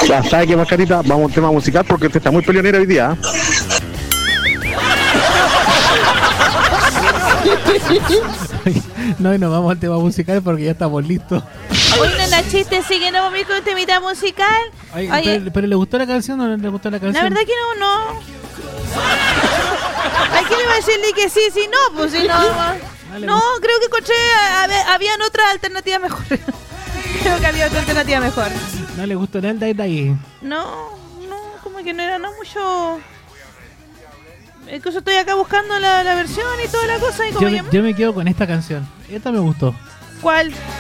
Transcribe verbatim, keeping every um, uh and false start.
Ya sabe que, Mascarita, vamos a un tema musical porque usted está muy peleonera hoy día. No, y nos vamos al tema musical porque ya estamos listos. Oye, Nachiste, sí que no vamos a ir con este mitad musical. Oye, Oye, pero, pero ¿le gustó la canción o no le gustó la canción? la verdad que no, no. ¿A quién le va a decirle que sí, si no? Pues si no. Dale, No, creo que encontré, a- a- habían otras alternativas mejores. Creo que había otra alternativa mejor. No le gustó nada de ahí. No, no, como que no era no mucho. Incluso estoy acá buscando la, la versión y toda la cosa y como Yo me, llama- yo me quedo con esta canción. Esta me gustó. ¿Cuál?